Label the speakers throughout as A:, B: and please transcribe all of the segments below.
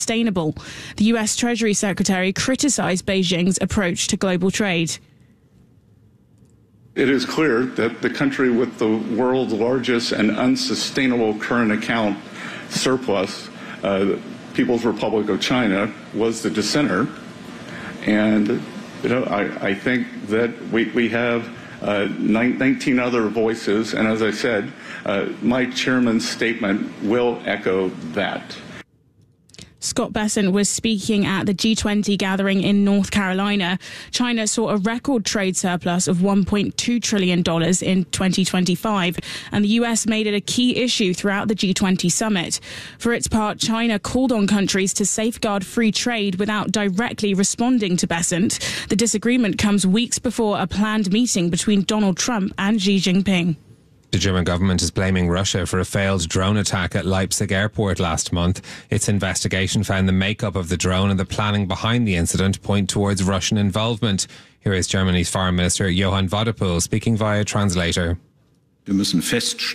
A: sustainable. The US Treasury Secretary criticized Beijing's approach to global trade.
B: It is clear that the country with the world's largest and unsustainable current account surplus, People's Republic of China, was the dissenter. And I think that we have 19 other voices, and as I said, my chairman's statement will echo that.
A: Scott Bessent was speaking at the G20 gathering in North Carolina. China saw a record trade surplus of $1.2 trillion in 2025, and the US made it a key issue throughout the G20 summit. For its part, China called on countries to safeguard free trade without directly responding to Bessent. The disagreement comes weeks before a planned meeting between Donald Trump and Xi Jinping.
C: The German government is blaming Russia for a failed drone attack at Leipzig airport last month. Its investigation found the makeup of the drone and the planning behind the incident point towards Russian involvement. Here is Germany's Foreign Minister Johann Wadephul speaking via translator.
D: We must state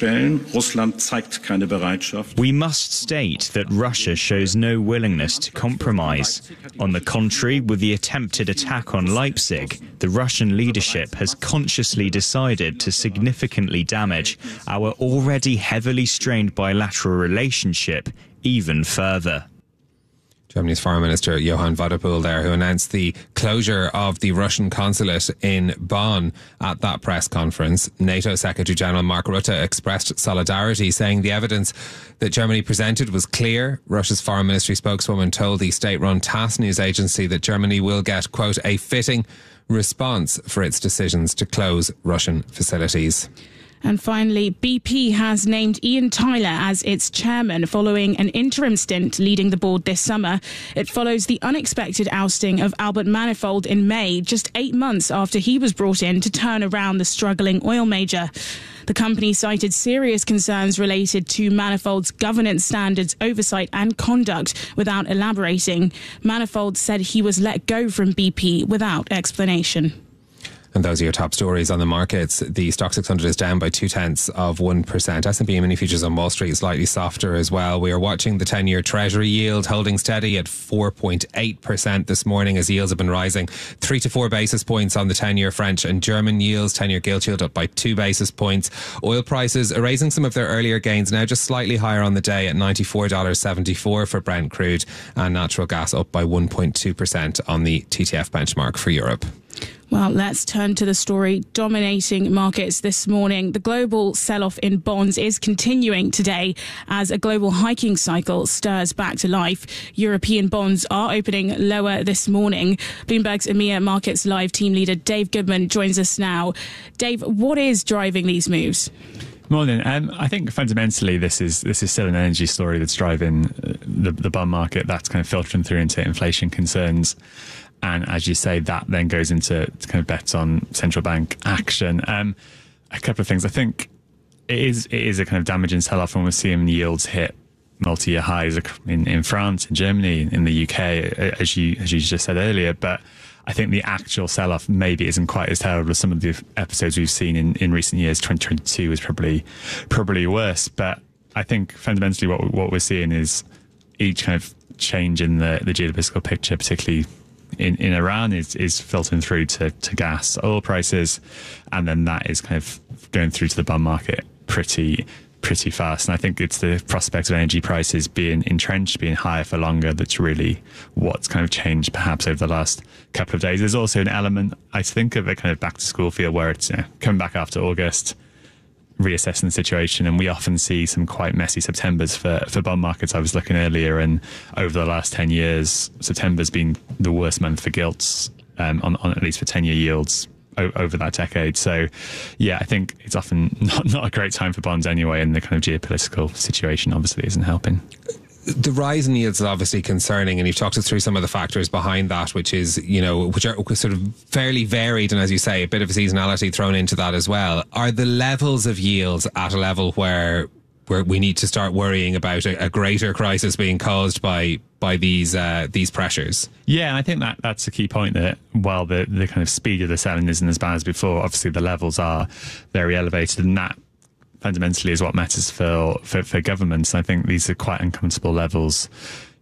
D: that Russia shows no willingness to compromise. On the contrary, with the attempted attack on Leipzig, the Russian leadership has consciously decided to significantly damage our already heavily strained bilateral relationship even further.
C: Germany's Foreign Minister Johann Wadephul there, who announced the closure of the Russian consulate in Bonn at that press conference. NATO Secretary-General Mark Rutte expressed solidarity, saying the evidence that Germany presented was clear. Russia's Foreign Ministry spokeswoman told the state-run TASS news agency that Germany will get, quote, a fitting response for its decisions to close Russian facilities.
A: And finally, BP has named Ian Tyler as its chairman following an interim stint leading the board this summer. It follows the unexpected ousting of Albert Manifold in May, just 8 months after he was brought in to turn around the struggling oil major. The company cited serious concerns related to Manifold's governance standards, oversight and conduct without elaborating. Manifold said he was let go from BP without explanation.
C: And those are your top stories on the markets. The Stock 600 is down by 0.2%. S&P Mini Futures on Wall Street slightly softer as well. We are watching the 10-year Treasury yield holding steady at 4.8% this morning as yields have been rising 3 to 4 basis points on the 10-year French and German yields. 10-year gilt yield up by 2 basis points. Oil prices erasing some of their earlier gains, now just slightly higher on the day at $94.74 for Brent crude, and natural gas up by 1.2% on the TTF benchmark for Europe.
A: Well, let's turn to the story dominating markets this morning. The global sell-off in bonds is continuing today as a global hiking cycle stirs back to life. European bonds are opening lower this morning. Bloomberg's EMEA Markets Live team leader Dave Goodman joins us now. Dave, what is driving these moves?
E: Morning. I think fundamentally this is still an energy story that's driving the bond market. That's kind of filtering through into inflation concerns. And as you say, that then goes into kind of bets on central bank action. A couple of things. I think it is a kind of damaging sell-off when we're seeing yields hit multi-year highs in France, in Germany, in the UK, as you just said earlier. But I think the actual sell-off maybe isn't quite as terrible as some of the episodes we've seen in recent years. 2022 was probably worse. But I think fundamentally what we're seeing is each kind of change in the geopolitical picture, particularly in Iran, is filtering through to gas, oil prices, and then that is kind of going through to the bond market pretty fast. And I think it's the prospect of energy prices being entrenched, being higher for longer, that's really what's kind of changed perhaps over the last couple of days. There's also an element, I think, of a kind of back to school feel where it's coming back after August, reassessing the situation, and we often see some quite messy Septembers for bond markets. I was looking earlier, and over the last 10 years, September's been the worst month for gilts, on at least for 10-year yields over that decade. So, yeah, I think it's often not a great time for bonds anyway, and the kind of geopolitical situation obviously isn't helping.
C: The rise in yields is obviously concerning, and you've talked us through some of the factors behind that, which are sort of fairly varied, and as you say, a bit of seasonality thrown into that as well. Are the levels of yields at a level where we need to start worrying about a greater crisis being caused by these pressures? Yeah,
E: I think that's a key point, that while the kind of speed of the selling isn't as bad as before, obviously the levels are very elevated, and that fundamentally is what matters for governments. I think these are quite uncomfortable levels.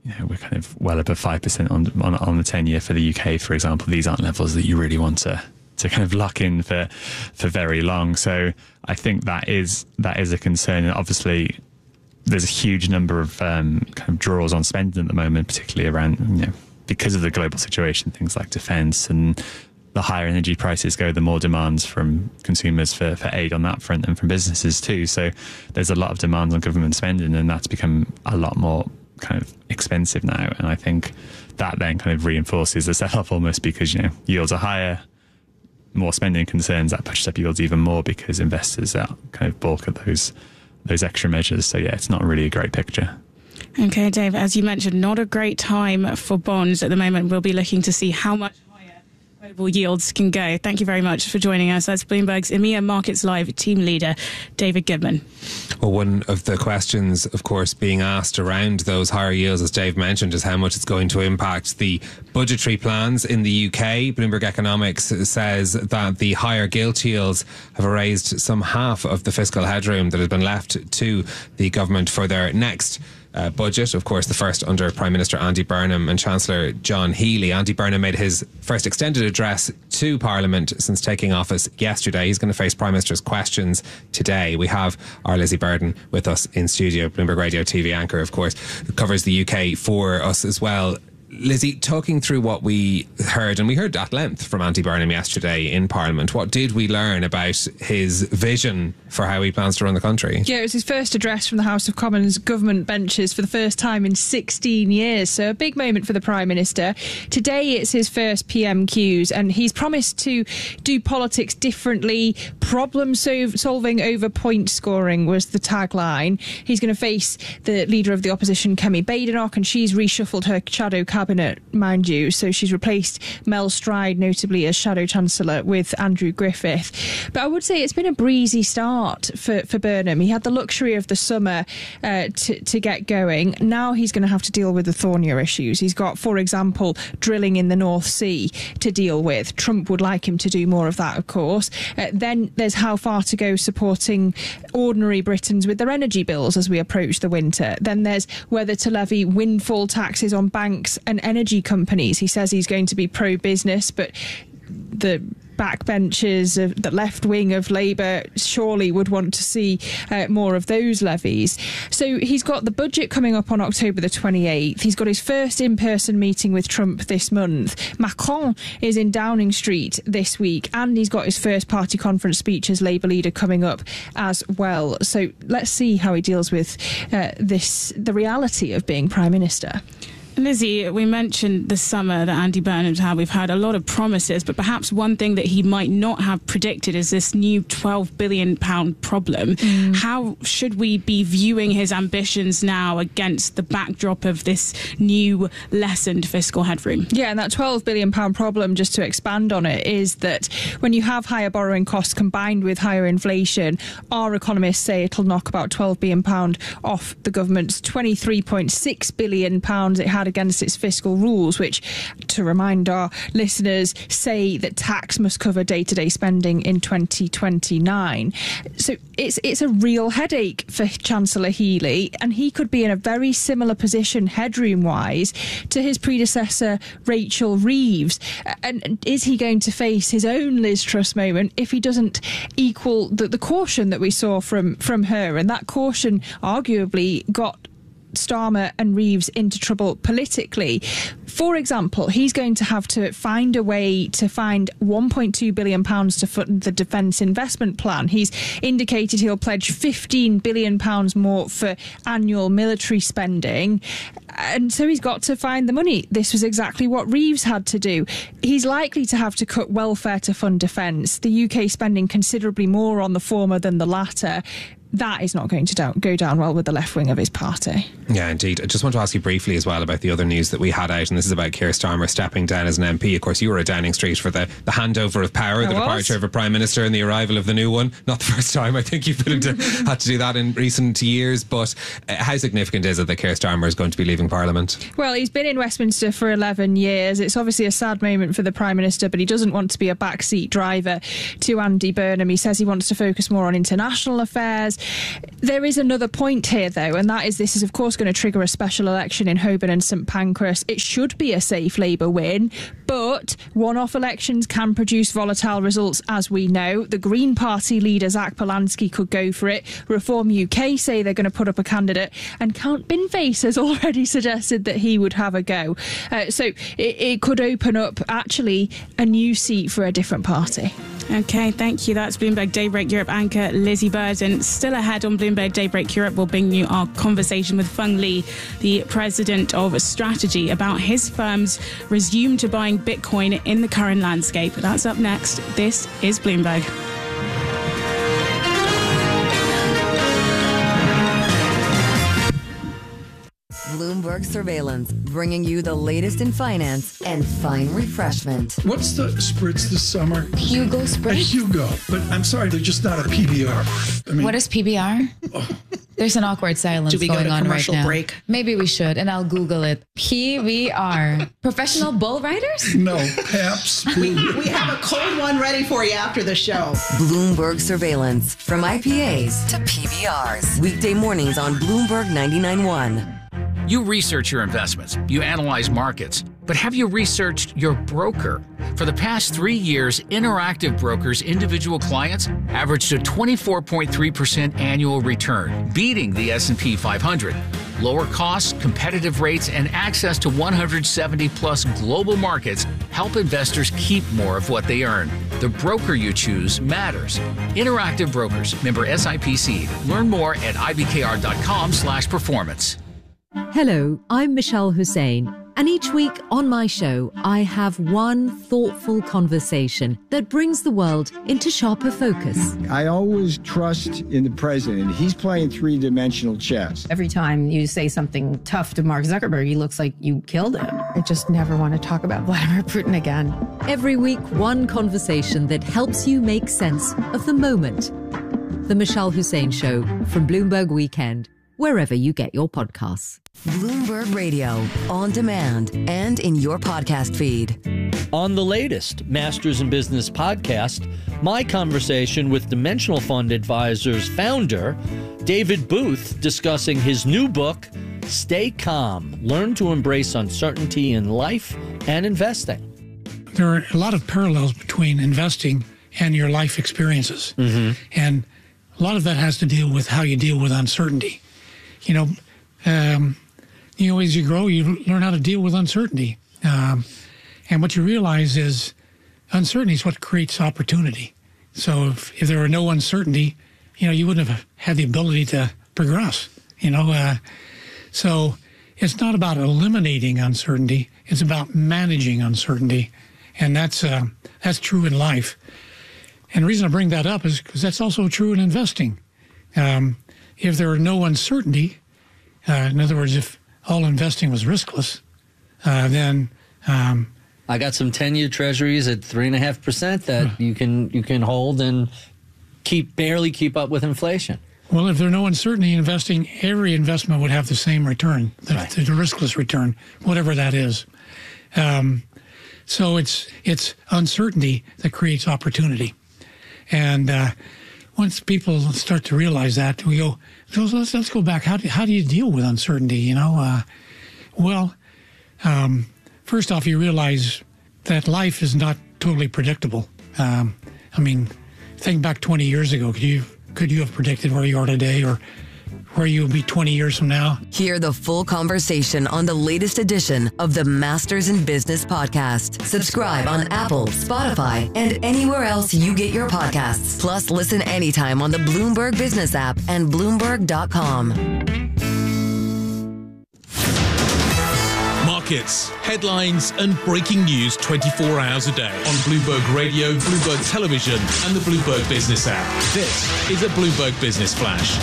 E: we're kind of well above 5% on the 10-year for the UK, for example. These aren't levels that you really want to kind of lock in for very long. So I think that is a concern. And obviously, there's a huge number of kind of draws on spending at the moment, particularly around, because of the global situation, things like defence, and the higher energy prices go, the more demands from consumers for aid on that front, and from businesses too. So there's a lot of demands on government spending, and that's become a lot more kind of expensive now. And I think that then kind of reinforces the sell-off almost, because yields are higher, more spending concerns, that pushes up yields even more because investors are kind of balk at those extra measures. So yeah, it's not really a great picture.
A: Okay, Dave, as you mentioned, not a great time for bonds at the moment. We'll be looking to see how much higher global yields can go. Thank you very much for joining us. That's Bloomberg's EMEA Markets Live team leader, David Goodman.
C: Well, one of the questions, of course, being asked around those higher yields, as Dave mentioned, is how much it's going to impact the budgetary plans in the UK. Bloomberg Economics says that the higher gilt yields have erased some half of the fiscal headroom that has been left to the government for their next budget. Of course, the first under Prime Minister Andy Burnham and Chancellor John Healey. Andy Burnham made his first extended address to Parliament since taking office yesterday. He's going to face Prime Minister's questions today. We have our Lizzie Burden with us in studio, Bloomberg Radio TV anchor, of course, who covers the UK for us as well. Lizzie, talking through what we heard, and we heard at length from Andy Burnham yesterday in Parliament, what did we learn about his vision for how he plans to run the country?
F: Yeah, it was his first address from the House of Commons government benches for the first time in 16 years, so a big moment for the Prime Minister. Today it's his first PMQs, and he's promised to do politics differently. Problem solving over point scoring was the tagline. He's going to face the leader of the opposition, Kemi Badenoch, and she's reshuffled her shadow cabinet, mind you. So she's replaced Mel Stride, notably as Shadow Chancellor, with Andrew Griffith. But I would say it's been a breezy start for Burnham. He had the luxury of the summer to get going. Now he's going to have to deal with the thornier issues. He's got, for example, drilling in the North Sea to deal with. Trump would like him to do more of that, of course. Then there's how far to go supporting ordinary Britons with their energy bills as we approach the winter. Then there's whether to levy windfall taxes on banks and energy companies. He says he's going to be pro-business, but the backbenchers of the left wing of Labour surely would want to see more of those levies. So he's got the budget coming up on October the 28th. He's got his first in-person meeting with Trump this month. Macron is in Downing Street this week, and he's got his first party conference speech as Labour leader coming up as well. So let's see how he deals with the reality of being Prime Minister.
A: Lizzie, we mentioned the summer that Andy Burnham's had. We've had a lot of promises, but perhaps one thing that he might not have predicted is this new £12 billion problem. How should we be viewing his ambitions now against the backdrop of this new lessened fiscal headroom?
F: Yeah, and that £12 billion problem, just to expand on it, is that when you have higher borrowing costs combined with higher inflation, our economists say it'll knock about £12 billion off the government's £23.6 billion it had against its fiscal rules, which, to remind our listeners, say that tax must cover day-to-day spending in 2029. So it's a real headache for Chancellor Healey, and he could be in a very similar position headroom-wise to his predecessor Rachel Reeves. And is he going to face his own Liz Truss moment if he doesn't equal the caution that we saw from her? And that caution arguably got Starmer and Reeves into trouble politically. For example, he's going to have to find a way to find £1.2 billion to fund the Defence Investment Plan. He's indicated he'll pledge £15 billion more for annual military spending. And so he's got to find the money. This was exactly what Reeves had to do. He's likely to have to cut welfare to fund defence, the UK spending considerably more on the former than the latter. That is not going to go down well with the left wing of his party.
C: Yeah, indeed. I just want to ask you briefly as well about the other news that we had out, and this is about Keir Starmer stepping down as an MP. Of course, you were at Downing Street for the handover of power, the departure of a Prime Minister and the arrival of the new one. Not the first time. I think you've had to do that in recent years, but how significant is it that Keir Starmer is going to be leaving Parliament?
F: Well, he's been in Westminster for 11 years. It's obviously a sad moment for the Prime Minister, but he doesn't want to be a backseat driver to Andy Burnham. He says he wants to focus more on international affairs, There is another point here, though, and that is this is, of course, going to trigger a special election in Holborn and St Pancras. It should be a safe Labour win, but one-off elections can produce volatile results, as we know. The Green Party leader, Zach Polanski, could go for it. Reform UK say they're going to put up a candidate, and Count Binface has already suggested that he would have a go. So it could open up, actually, a new seat for a different party.
A: OK, thank you. That's Bloomberg Daybreak Europe anchor Lizzie Burden. Still ahead on Bloomberg Daybreak Europe, we'll bring you our conversation with Feng Li, the president of Strategy, about his firm's resume to buying Bitcoin in the current landscape. That's up next. This is Bloomberg.
G: Bloomberg Surveillance, bringing you the latest in finance and fine refreshment.
H: What's the spritz this summer?
I: Hugo Spritz?
H: A Hugo. But I'm sorry, they're just not a PBR. I mean,
I: what is PBR? There's an awkward silence going on right now.
J: Break?
I: Maybe we should, and I'll Google it. PBR. Professional bull riders?
H: No, Paps.
J: We have a cold one ready for you after the show.
G: Bloomberg Surveillance, from IPAs to PBRs. Weekday mornings on Bloomberg 99.1.
K: You research your investments, you analyze markets, but have you researched your broker? For the past 3 years, Interactive Brokers' individual clients averaged a 24.3% annual return, beating the S&P 500. Lower costs, competitive rates, and access to 170-plus global markets help investors keep more of what they earn. The broker you choose matters. Interactive Brokers, member SIPC. Learn more at ibkr.com/performance.
L: Hello, I'm Michelle Hussein, and each week on my show, I have one thoughtful conversation that brings the world into sharper focus.
M: I always trust in the president. He's playing three-dimensional chess.
N: Every time you say something tough to Mark Zuckerberg, he looks like you killed him. I just never want to talk about Vladimir Putin again.
L: Every week, one conversation that helps you make sense of the moment. The Michelle Hussein Show from Bloomberg Weekend, wherever you get your podcasts.
G: Bloomberg Radio, on demand and in your podcast feed.
O: On the latest Masters in Business podcast, my conversation with Dimensional Fund Advisors founder David Booth, discussing his new book, Stay Calm, Learn to Embrace Uncertainty in Life and Investing.
P: There are a lot of parallels between investing and your life experiences. Mm-hmm. And a lot of that has to deal with how you deal with uncertainty. As you grow, you learn how to deal with uncertainty. And what you realize is uncertainty is what creates opportunity. So if there were no uncertainty, you wouldn't have had the ability to progress, So it's not about eliminating uncertainty. It's about managing uncertainty. And that's true in life. And the reason I bring that up is because that's also true in investing. If there were no uncertainty, in other words, if all investing was riskless, then
O: I got some 10-year treasuries at 3.5% that you can hold and barely keep up with inflation.
P: Well, if there's no uncertainty in investing, every investment would have the same return, the riskless return, whatever that is. So it's uncertainty that creates opportunity, and once people start to realize that, we go, let's go back. How do you deal with uncertainty? First off, you realize that life is not totally predictable. Think back 20 years ago. Could you have predicted where you are today or where you'll be 20 years from now?
G: Hear the full conversation on the latest edition of the Masters in Business podcast. Subscribe on Apple, Spotify, and anywhere else you get your podcasts. Plus, listen anytime on the Bloomberg Business app and Bloomberg.com.
Q: Markets, headlines, and breaking news 24 hours a day on Bloomberg Radio, Bloomberg Television, and the Bloomberg Business app. This is a Bloomberg Business Flash.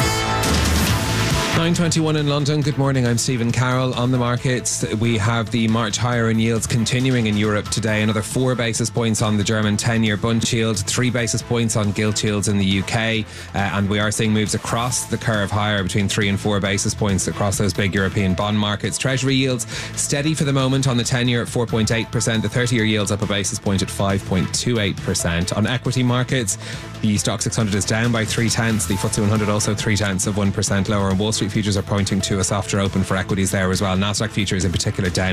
C: 9:21 in London. Good morning. I'm Stephen Carroll. On the markets, we have the march higher in yields continuing in Europe today. Another 4 basis points on the German 10-year Bund yield, 3 basis points on gilt yields in the UK, and we are seeing moves across the curve higher between 3 and 4 basis points across those big European bond markets. Treasury yields steady for the moment on the 10-year at 4.8%. The 30-year yield's up a basis point at 5.28%. On equity markets, The Stock 600 is down by 0.3. The FTSE 100 also 0.3% lower, and Wall Street futures are pointing to a softer open for equities there as well. Nasdaq futures in particular down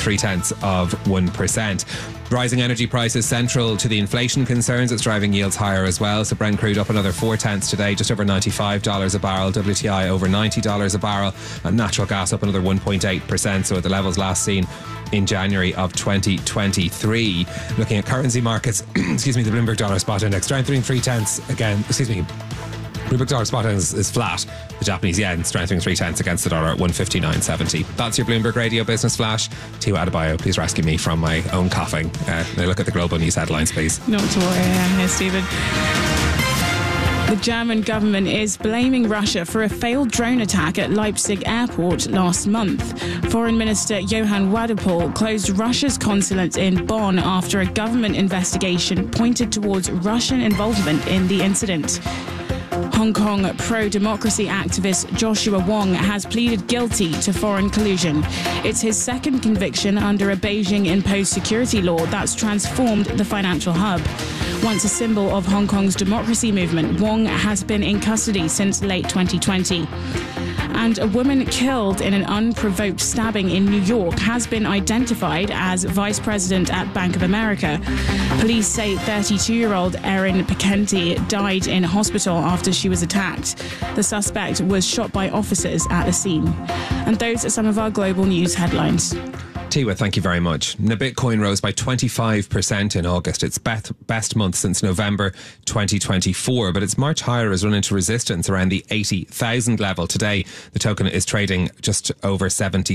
C: 0.3%. Rising energy prices central to the inflation concerns. It's driving yields higher as well. So Brent crude up another 0.4 today, just over $95 a barrel. WTI over $90 a barrel, and natural gas up another 1.8%. So at the levels last seen in January of 2023. Looking at currency markets, excuse me, the Bloomberg Dollar Spot Index strengthening 0.3 again. Excuse me. Bloomberg Dollar Spot is flat. The Japanese yen strengthening 0.3 against the dollar at 159.70. That's your Bloomberg Radio Business Flash. Tiwa Adebayo, please rescue me from my own coughing. Now look at the global news headlines, please.
A: Not to worry, here, Stephen. The German government is blaming Russia for a failed drone attack at Leipzig airport last month. Foreign Minister Johann Wadepool closed Russia's consulate in Bonn after a government investigation pointed towards Russian involvement in the incident. Hong Kong pro-democracy activist Joshua Wong has pleaded guilty to foreign collusion. It's his second conviction under a Beijing-imposed security law that's transformed the financial hub. Once a symbol of Hong Kong's democracy movement, Wong has been in custody since late 2020. And a woman killed in an unprovoked stabbing in New York has been identified as vice president at Bank of America. Police say 32-year-old Erin Picenti died in hospital after she was attacked. The suspect was shot by officers at the scene. And those are some of our global news headlines.
C: Tiwa, thank you very much. Now, Bitcoin rose by 25% in August. Its best month since November 2024, but its March higher has run into resistance around the 80,000 level. Today, the token is trading just over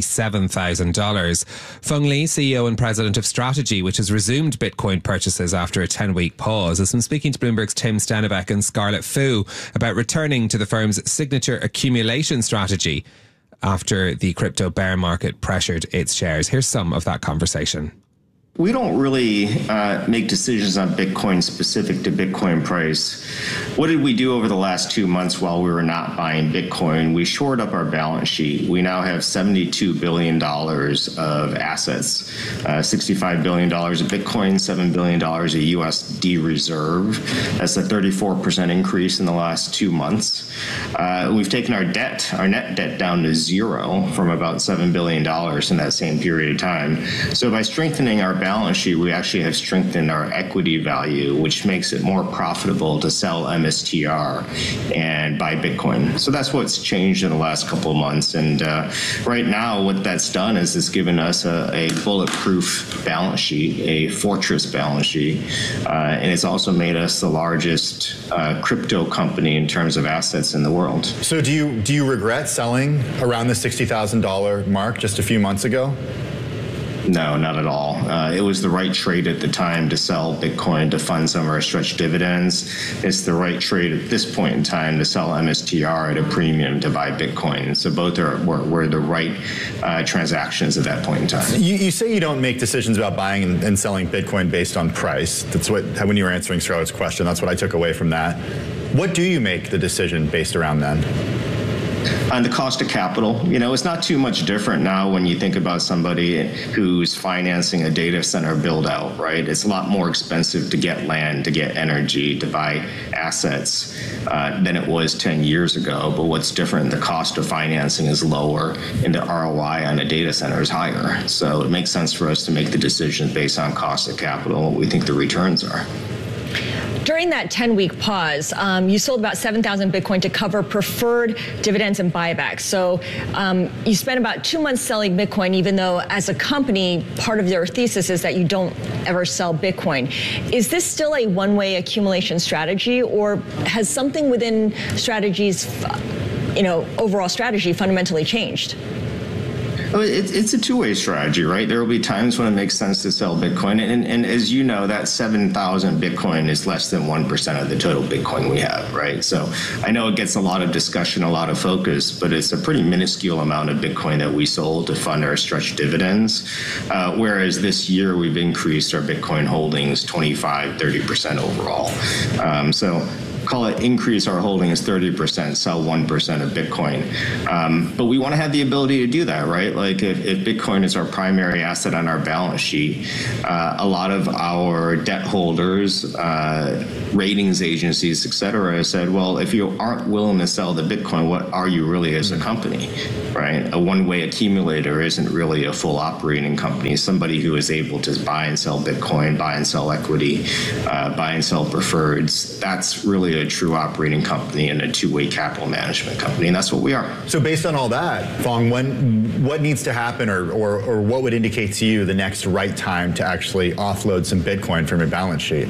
C: $77,000. Feng Li, CEO and president of Strategy, which has resumed Bitcoin purchases after a 10-week pause, has been speaking to Bloomberg's Tim Stennebeck and Scarlett Fu about returning to the firm's signature accumulation strategy after the crypto bear market pressured its shares. Here's some of that conversation.
R: We don't really make decisions on Bitcoin specific to Bitcoin price. What did we do over the last 2 months while we were not buying Bitcoin? We shored up our balance sheet. We now have $72 billion of assets, $65 billion of Bitcoin, $7 billion of USD reserve. That's a 34% increase in the last 2 months. We've taken our net debt down to zero from about $7 billion in that same period of time. So by strengthening our balance sheet, we actually have strengthened our equity value, which makes it more profitable to sell MSTR and buy Bitcoin. So that's what's changed in the last couple of months. And right now, what that's done is it's given us a bulletproof balance sheet, a fortress balance sheet, and it's also made us the largest crypto company in terms of assets in the world.
S: So do you regret selling around the $60,000 mark just a few months ago?
R: No, not at all. It was the right trade at the time to sell Bitcoin to fund some of our stretch dividends. It's the right trade at this point in time to sell MSTR at a premium to buy Bitcoin. So both were the right transactions at that point in time.
S: You say you don't make decisions about buying and selling Bitcoin based on price. That's what, when you were answering Scarlett's question, that's what I took away from that. What do you make the decision based around then?
R: On the cost of capital, it's not too much different now when you think about somebody who's financing a data center build out, right? It's a lot more expensive to get land, to get energy, to buy assets than it was 10 years ago. But what's different, the cost of financing is lower and the ROI on a data center is higher. So it makes sense for us to make the decision based on cost of capital and what we think the returns are.
T: During that 10-week pause, you sold about 7,000 Bitcoin to cover preferred dividends and buybacks. So you spent about 2 months selling Bitcoin, even though as a company, part of their thesis is that you don't ever sell Bitcoin. Is this still a one-way accumulation strategy, or has something within Strategy's overall strategy fundamentally changed?
R: It's a two-way strategy, right? There will be times when it makes sense to sell Bitcoin. And as you know, that 7,000 Bitcoin is less than 1% of the total Bitcoin we have, right? So I know it gets a lot of discussion, a lot of focus, but it's a pretty minuscule amount of Bitcoin that we sold to fund our stretch dividends. Whereas this year we've increased our Bitcoin holdings 25, 30% overall. So call it increase our holdings 30%, sell 1% of Bitcoin. But we want to have the ability to do that, right? Like if Bitcoin is our primary asset on our balance sheet, a lot of our debt holders, ratings agencies, et cetera, said, well, if you aren't willing to sell the Bitcoin, what are you really as a company, right? A one-way accumulator isn't really a full operating company. Somebody who is able to buy and sell Bitcoin, buy and sell equity, buy and sell preferreds, that's really a true operating company and a two-way capital management company, and that's what we are.
S: So based on all that, Phong, what needs to happen or what would indicate to you the next right time to actually offload some Bitcoin from your balance sheet?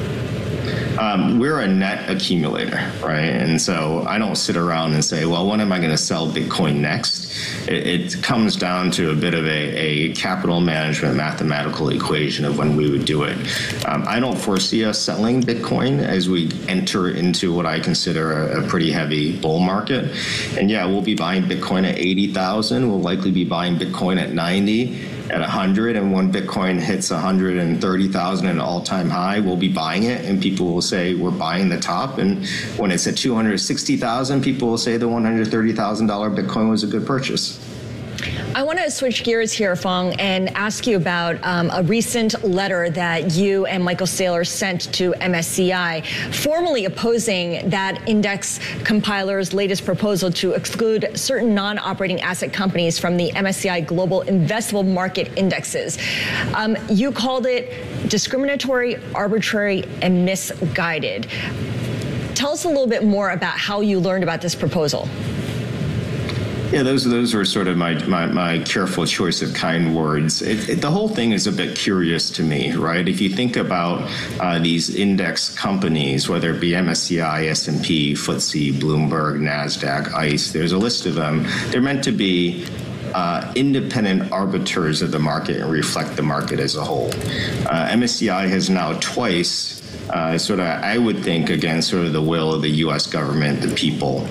R: We're a net accumulator, right? And so I don't sit around and say, well, when am I going to sell Bitcoin next? It comes down to a bit of a capital management mathematical equation of when we would do it. I don't foresee us selling Bitcoin as we enter into what I consider a pretty heavy bull market. And yeah, we'll be buying Bitcoin at 80,000. We'll likely be buying Bitcoin at 90. At 100, and when Bitcoin hits 130,000, an all-time high, we'll be buying it, and people will say we're buying the top. And when it's at 260,000, people will say the $130,000 Bitcoin was a good purchase.
T: I want to switch gears here, Phong, and ask you about a recent letter that you and Michael Saylor sent to MSCI, formally opposing that index compiler's latest proposal to exclude certain non-operating asset companies from the MSCI Global Investable Market Indexes. You called it discriminatory, arbitrary, and misguided. Tell us a little bit more about how you learned about this proposal.
R: Yeah, those were sort of my careful choice of kind words. The whole thing is a bit curious to me, right? If you think about these index companies, whether it be MSCI, S&P, FTSE, Bloomberg, NASDAQ, ICE, there's a list of them. They're meant to be independent arbiters of the market and reflect the market as a whole. MSCI has now twice I would think, against sort of the will of the U.S. government, the people,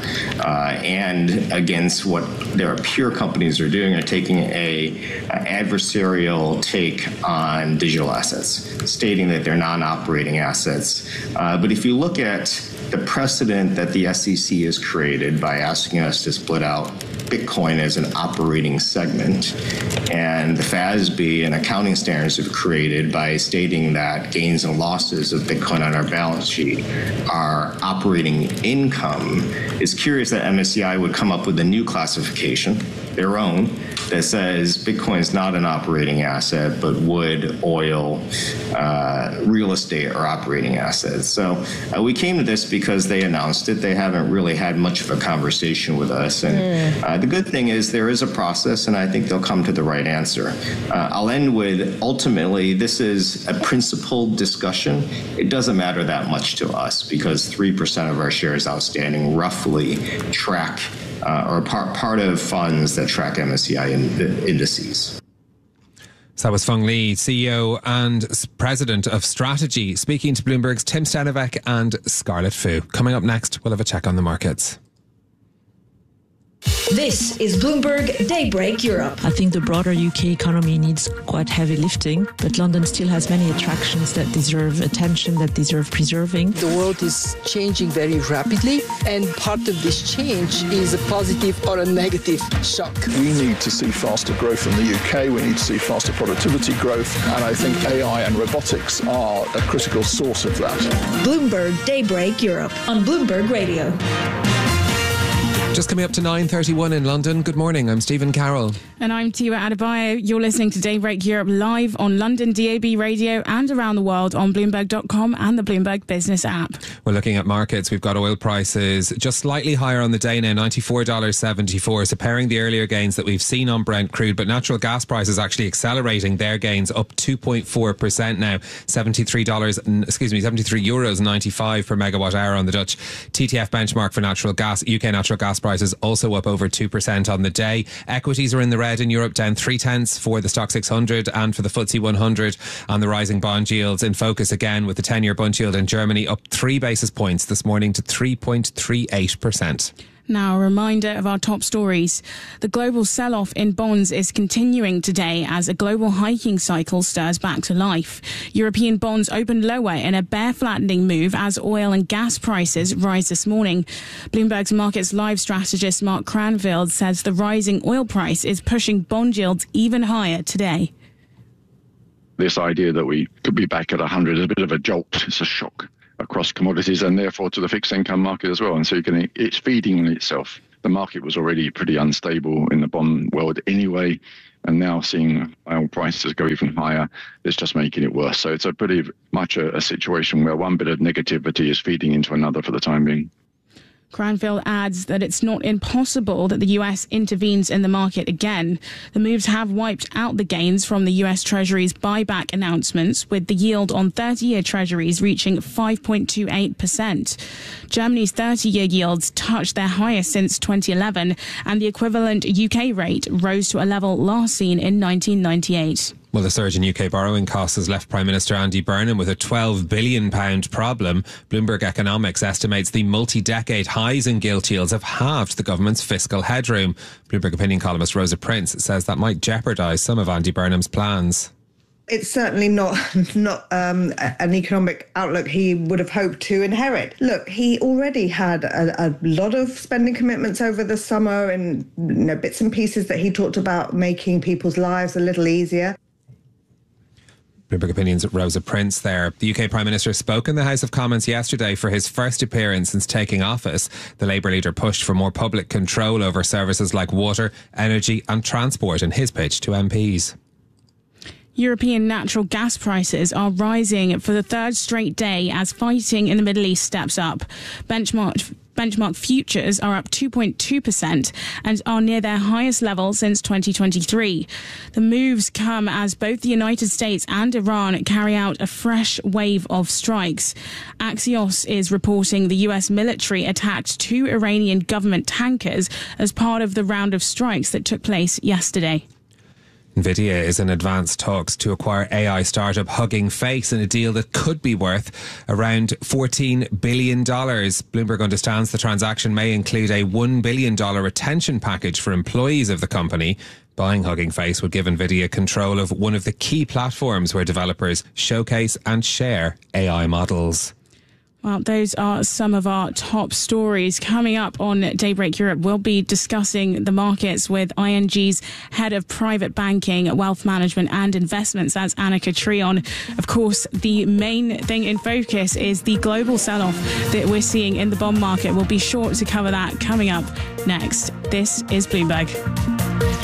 R: and against what their peer companies are doing, are taking a adversarial take on digital assets, stating that they're non-operating assets. But if you look at the precedent that the SEC has created by asking us to split out Bitcoin as an operating segment, and the FASB and accounting standards have created by stating that gains and losses of Bitcoin on our balance sheet are operating income, it's curious that MSCI would come up with a new classification, their own, that says Bitcoin is not an operating asset, but wood, oil, real estate are operating assets. So we came to this because they announced it. They haven't really had much of a conversation with us. And the good thing is there is a process, and I think they'll come to the right answer. I'll end with, ultimately, this is a principled discussion. It doesn't matter that much to us because 3% of our shares outstanding roughly track or part of funds that track MSCI indices.
C: So that was Phong Le, CEO and President of Strategy, speaking to Bloomberg's Tim Stenovec and Scarlett Fu. Coming up next, we'll have a check on the markets.
U: This is Bloomberg Daybreak Europe.
V: I think the broader UK economy needs quite heavy lifting, but London still has many attractions that deserve attention, that deserve preserving.
W: The world is changing very rapidly, and part of this change is a positive or a negative shock.
H: We need to see faster growth in the UK. We need to see faster productivity growth, and I think AI and robotics are a critical source of that.
U: Bloomberg Daybreak Europe on Bloomberg Radio.
C: Just coming up to 9:31 in London. Good morning, I'm Stephen Carroll.
A: And I'm Tiwa Adebayo. You're listening to Daybreak Europe live on London DAB radio and around the world on Bloomberg.com and the Bloomberg Business app.
C: We're looking at markets. We've got oil prices just slightly higher on the day now, $94.74, so pairing the earlier gains that we've seen on Brent crude, but natural gas prices actually accelerating their gains up 2.4% now, €73.95 per megawatt hour on the Dutch TTF benchmark for natural gas. UK natural gas prices also up over 2% on the day. Equities are in the red in Europe, down 0.3 for the Stock 600 and for the FTSE 100, and the rising bond yields in focus again, with the 10-year bund yield in Germany up 3 basis points this morning to 3.38%.
A: Now, a reminder of our top stories. The global sell-off in bonds is continuing today as a global hiking cycle stirs back to life. European bonds opened lower in a bear flattening move as oil and gas prices rise this morning. Bloomberg's Markets Live strategist Mark Cranfield says the rising oil price is pushing bond yields even higher today.
B: This idea that we could be back at 100 is a bit of a jolt. It's a shock across commodities and therefore to the fixed income market as well. And so it's feeding on itself. The market was already pretty unstable in the bond world anyway, and now seeing oil prices go even higher, it's just making it worse. So it's a pretty much a situation where one bit of negativity is feeding into another for the time being.
A: Cranfield adds that it's not impossible that the US intervenes in the market again. The moves have wiped out the gains from the US Treasury's buyback announcements, with the yield on 30-year Treasuries reaching 5.28%. Germany's 30-year yields touched their highest since 2011, and the equivalent UK rate rose to a level last seen in 1998.
C: Well, the surge in UK borrowing costs has left Prime Minister Andy Burnham with a £12 billion problem. Bloomberg Economics estimates the multi-decade highs in gilt yields have halved the government's fiscal headroom. Bloomberg opinion columnist Rosa Prince says that might jeopardise some of Andy Burnham's plans.
D: It's certainly not an economic outlook he would have hoped to inherit. Look, he already had a lot of spending commitments over the summer and bits and pieces that he talked about making people's lives a little easier.
C: Bloomberg Opinion's Rosa Prince there. The UK Prime Minister spoke in the House of Commons yesterday for his first appearance since taking office. The Labour leader pushed for more public control over services like water, energy and transport in his pitch to MPs.
A: European natural gas prices are rising for the third straight day as fighting in the Middle East steps up. Benchmark futures are up 2.2% and are near their highest level since 2023. The moves come as both the United States and Iran carry out a fresh wave of strikes. Axios is reporting the US military attacked 2 Iranian government tankers as part of the round of strikes that took place yesterday.
C: Nvidia is in advanced talks to acquire AI startup Hugging Face in a deal that could be worth around $14 billion. Bloomberg understands the transaction may include a $1 billion retention package for employees of the company. Buying Hugging Face would give Nvidia control of one of the key platforms where developers showcase and share AI models.
A: Well, those are some of our top stories. Coming up on Daybreak Europe, we'll be discussing the markets with ING's head of private banking, wealth management and investments, that's Annika Trion. Of course, the main thing in focus is the global sell-off that we're seeing in the bond market. We'll be sure to cover that coming up next. This is Bloomberg.